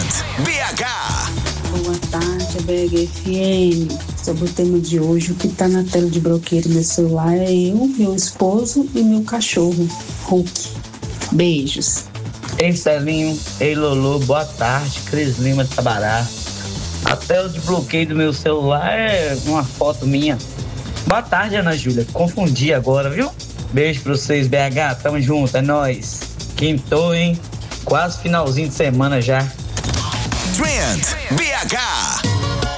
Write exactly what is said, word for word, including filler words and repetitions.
Trend B H. Boa tarde, B H F M. Sobre o tema de hoje, o que está na tela de bloqueio do meu celular é eu, meu esposo e meu cachorro, Hulk. Beijos. Ei, Celinho, ei, Lolo, boa tarde, Cris Lima de Tabará. A tela de bloqueio do meu celular é uma foto minha. Boa tarde, Ana Júlia, confundi agora, viu? Beijo pra vocês, B H, tamo junto, é nóis. Quintou, hein? Quase finalzinho de semana já. Trend B H.